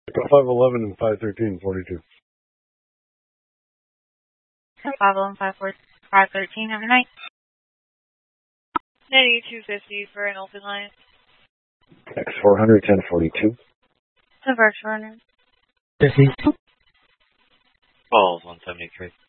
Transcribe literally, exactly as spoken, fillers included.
five eleven and five thirteen, forty-two. five eleven, five thirteen, have a night. ninety-two fifty for an open line. X four hundred, ten forty-two. Converge runner. fifty. Calls one seventy-three.